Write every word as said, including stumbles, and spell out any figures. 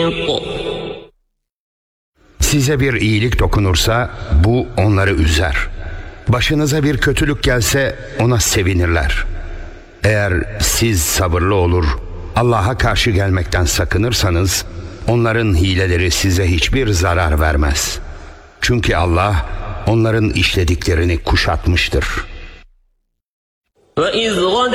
Size bir iyilik dokunursa bu onları üzer. Başınıza bir kötülük gelse ona sevinirler. Eğer siz sabırlı olur, Allah'a karşı gelmekten sakınırsanız onların hileleri size hiçbir zarar vermez. Çünkü Allah onların işlediklerini kuşatmıştır.